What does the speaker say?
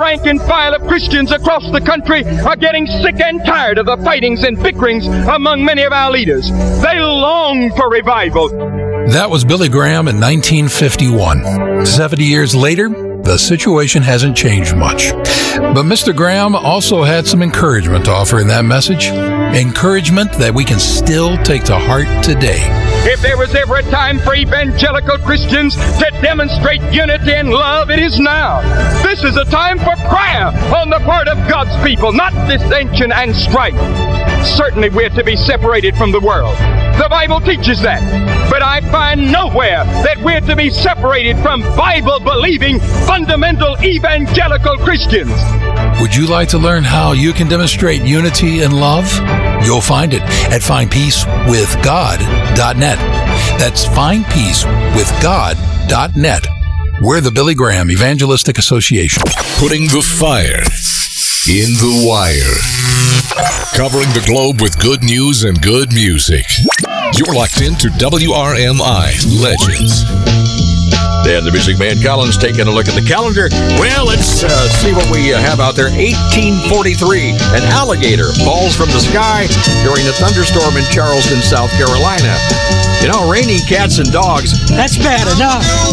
rank and file of Christians across the country are getting sick and tired of the fightings and bickerings among many of our leaders. They long for revival. That was Billy Graham in 1951. 70 years later, the situation hasn't changed much. But Mr. Graham also had some encouragement to offer in that message. Encouragement that we can still take to heart today. If there was ever a time for evangelical Christians to demonstrate unity and love, it is now. This is a time for prayer on the part of God's people, not dissension and strife. Certainly we're to be separated from the world. The Bible teaches that. But I find nowhere that we're to be separated from Bible-believing, fundamental evangelical Christians. Would you like to learn how you can demonstrate unity and love? You'll find it at findpeacewithgod.net. That's findpeacewithgod.net. We're the Billy Graham Evangelistic Association. Putting the fire in the wire. Covering the globe with good news and good music. You're locked into WRMI Legends. And the Music Man Collins taking a look at the calendar. Well, let's see what we have out there. 1843, an alligator falls from the sky during a thunderstorm in Charleston, South Carolina. You know, raining cats and dogs, that's bad enough.